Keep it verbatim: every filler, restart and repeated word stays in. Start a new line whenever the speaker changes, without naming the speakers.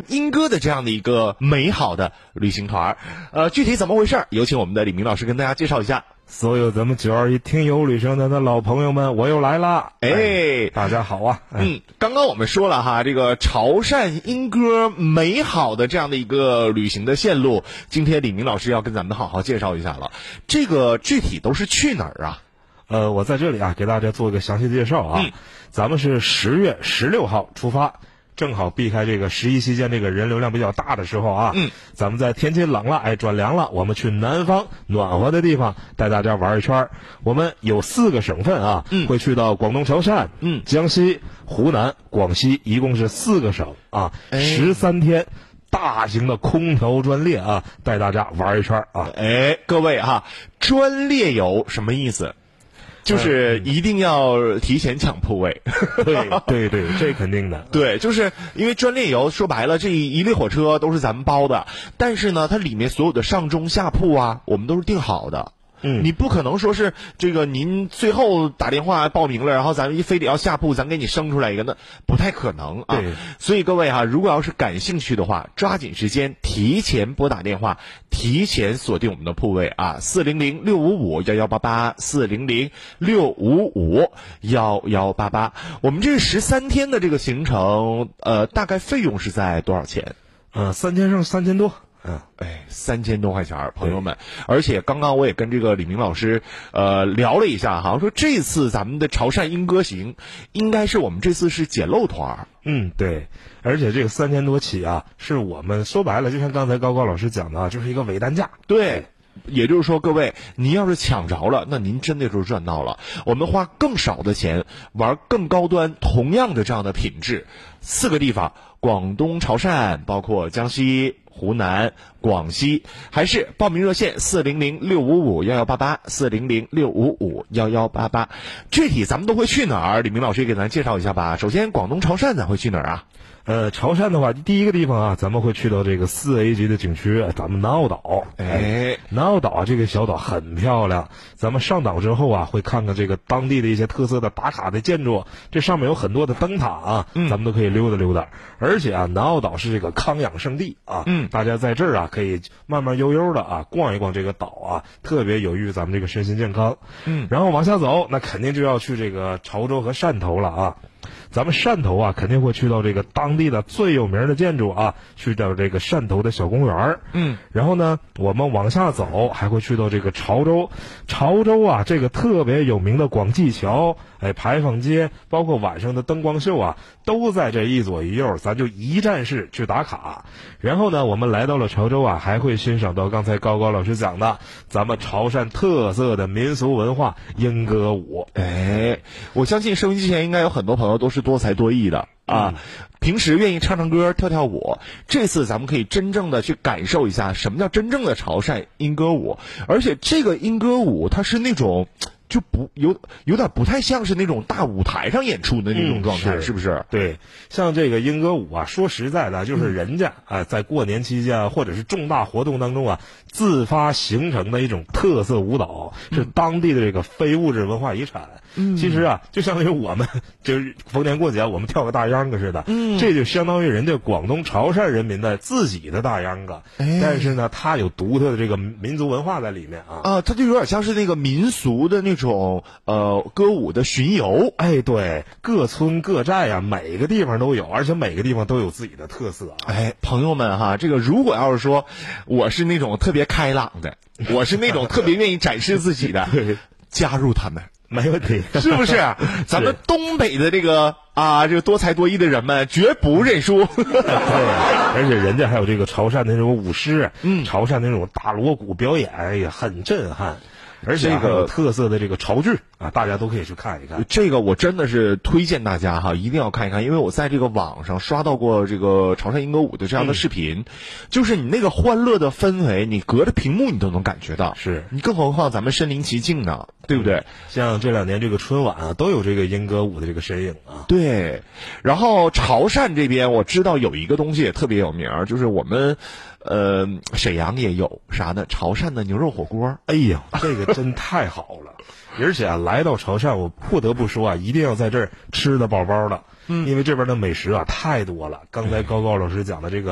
山莺歌的这样的一个美好的旅行团。呃，具体怎么回事？有请我们的李明老师跟大家介绍一下。
所有咱们九二一听友旅行团的老朋友们，我又来了。
哎，
哎大家好啊。
哎、嗯，刚刚我们说了哈，这个潮汕莺歌美好的这样的一个旅行的线路，今天李明老师要跟咱们好好介绍一下了。这个具体都是去哪儿啊？
呃，我在这里啊，给大家做一个详细介绍啊。嗯、咱们是十月十六号出发。正好避开这个十一期间这个人流量比较大的时候啊，嗯，咱们在天气冷了，哎，转凉了，我们去南方暖和的地方带大家玩一圈。我们有四个省份啊，嗯，会去到广东潮汕、嗯，江西、湖南、广西，一共是四个省啊，十三天。大型的空调专列啊，带大家玩一圈啊！
哎，各位哈，专列游什么意思？就是一定要提前抢铺位，
对对对，这肯定的。
对，就是因为专列游说白了，这一列火车都是咱们包的，但是呢，它里面所有的上中下铺啊，我们都是订好的。嗯，你不可能说是这个您最后打电话报名了，然后咱们一非得要下铺，咱给你生出来一个，那不太可能啊。对，所以各位哈，如果要是感兴趣的话，抓紧时间提前拨打电话，提前锁定我们的铺位啊，四零零六五五幺幺八八，四零零六五五幺幺八八。我们这十三天的这个行程，呃，大概费用是在多少钱？
呃，三千上三千多。
嗯，哎，三千多块钱，朋友们！而且刚刚我也跟这个李明老师呃聊了一下，好像说这次咱们的潮汕莺歌行，应该是我们这次是捡漏团。
嗯，对，而且这个三千多起啊，是我们说白了，就像刚才高高老师讲的啊，就是一个尾单价。
对。也就是说，各位，您要是抢着了，那您真的就是赚到了。我们花更少的钱玩更高端，同样的这样的品质，四个地方：广东潮汕，包括江西、湖南、广西，还是报名热线四零零六五五幺幺八八，四零零六五五幺幺八八。具体咱们都会去哪儿？李明老师也给咱介绍一下吧。首先，广东潮汕咱会去哪儿啊？
呃，潮汕的话，第一个地方啊，咱们会去到这个四 A 级的景区，咱们南澳岛。哎，南澳岛这个小岛很漂亮。咱们上岛之后啊，会看看这个当地的一些特色的打卡的建筑，这上面有很多的灯塔啊，嗯、咱们都可以溜达溜达。而且啊，南澳岛是这个康养圣地啊，嗯，大家在这儿啊可以慢慢悠悠的啊逛一逛这个岛啊，特别有益咱们这个身心健康。嗯，然后往下走，那肯定就要去这个潮州和汕头了啊。咱们汕头啊，肯定会去到这个当地的最有名的建筑啊，去到这个汕头的小公园。嗯，然后呢，我们往下走，还会去到这个潮州。潮州啊，这个特别有名的广济桥，哎，牌坊街，包括晚上的灯光秀啊，都在这一左一右，咱就一站式去打卡。然后呢，我们来到了潮州啊，还会欣赏到刚才高高老师讲的咱们潮汕特色的民俗文化莺歌舞。
哎，我相信收音机前应该有很多朋友都是多才多艺的啊，嗯、平时愿意唱唱歌、跳跳舞。这次咱们可以真正的去感受一下什么叫真正的潮汕莺歌舞，而且这个莺歌舞它是那种。就不有有点不太像是那种大舞台上演出的那种状态，嗯、是, 是不是？
对，像这个莺歌舞啊，说实在的，就是人家啊、嗯呃，在过年期间或者是重大活动当中啊，自发形成的一种特色舞蹈，嗯、是当地的这个非物质文化遗产。嗯，其实啊，就相当于我们就是逢年过节我们跳个大秧歌似的，嗯，这就相当于人家广东潮汕人民的自己的大秧歌，哎、但是呢，它有独特的这个民族文化在里面啊。
啊，它就有点像是那个民俗的那种。种呃歌舞的巡游，
哎，对，各村各寨啊，每个地方都有，而且每个地方都有自己的特色。
哎，朋友们哈，这个如果要是说我是那种特别开朗的，我是那种特别愿意展示自己的，加入他们。
没问题，
是不是？咱们东北的这个啊，这个多才多艺的人们绝不认输。
对，而且人家还有这个潮汕那种舞狮，嗯，潮汕那种大锣鼓表演，哎呀，很震撼。而且还有特色的这个潮剧啊，大家都可以去看一看。
这个我真的是推荐大家哈，一定要看一看，因为我在这个网上刷到过这个潮汕莺歌舞的这样的视频，嗯、就是你那个欢乐的氛围，你隔着屏幕你都能感觉到。
是，
你更何况咱们身临其境呢，对不对？嗯、
像这两年这个春晚啊，都有这个莺歌舞的这个身影啊。
对，然后潮汕这边我知道有一个东西也特别有名，就是我们。呃，沈阳也有啥呢？潮汕的牛肉火锅。
哎呀，这个真太好了！而且啊，来到潮汕，我不得不说啊，一定要在这儿吃的饱饱的。嗯，因为这边的美食啊太多了。刚才高高老师讲的这个。